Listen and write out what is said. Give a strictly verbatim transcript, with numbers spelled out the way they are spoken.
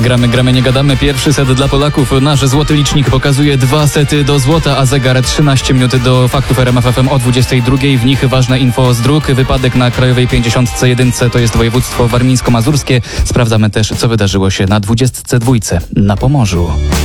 Gramy, gramy, nie gadamy. Pierwszy set dla Polaków. Nasz złoty licznik pokazuje dwa sety do złota, a zegar trzynaście minut do faktów R M F F M o dwudziestej drugiej. W nich ważne info z dróg. Wypadek na Krajowej pięćdziesiątce jeden to jest województwo warmińsko-mazurskie. Sprawdzamy też, co wydarzyło się na dwudziestce dwójce na Pomorzu.